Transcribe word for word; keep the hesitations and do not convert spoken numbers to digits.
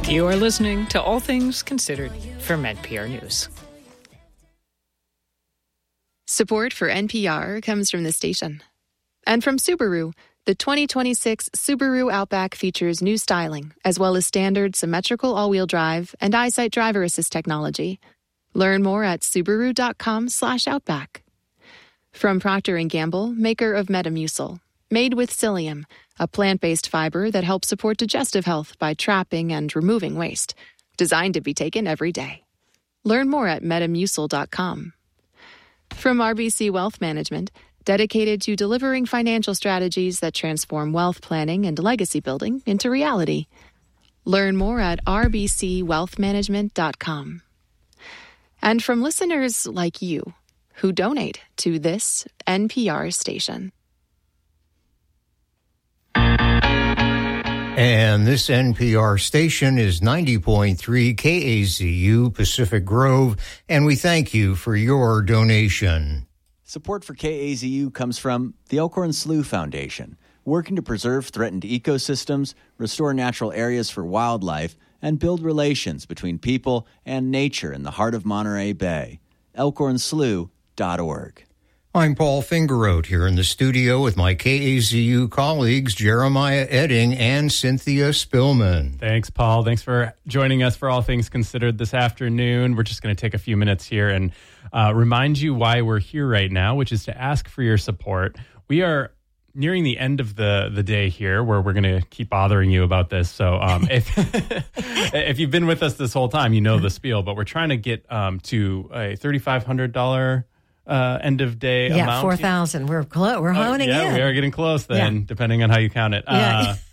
You are listening to All Things Considered from N P R News. Support for N P R comes from the station. And from Subaru, the twenty twenty-six Subaru Outback features new styling, as well as standard symmetrical all-wheel drive and EyeSight driver assist technology. Learn more at Subaru.com slash Outback. From Procter and Gamble, maker of Metamucil, made with psyllium, a plant-based fiber that helps support digestive health by trapping and removing waste. Designed to be taken every day. Learn more at metamucil dot com. From R B C Wealth Management, dedicated to delivering financial strategies that transform wealth planning and legacy building into reality. Learn more at r b c wealth management dot com. And from listeners like you, who donate to this N P R station. And this N P R station is ninety point three K A Z U Pacific Grove, and we thank you for your donation. Support for K A Z U comes from the Elkhorn Slough Foundation, working to preserve threatened ecosystems, restore natural areas for wildlife, and build relations between people and nature in the heart of Monterey Bay. elkhorn slough dot org. I'm Paul Fingeroth here in the studio with my K A Z U colleagues, Jeremiah Edding and Cynthia Spillman. Thanks, Paul. Thanks for joining us for All Things Considered this afternoon. We're just going to take a few minutes here and uh, remind you why we're here right now, which is to ask for your support. We are nearing the end of the, the day here where we're going to keep bothering you about this. So um, if if you've been with us this whole time, you know the spiel, but we're trying to get um, to a three thousand five hundred dollars Uh, end of day yeah, amount. four thousand. We're close. We're honing uh, yeah, in. Yeah, we are getting close then, yeah. depending on how you count it. Yeah. Uh,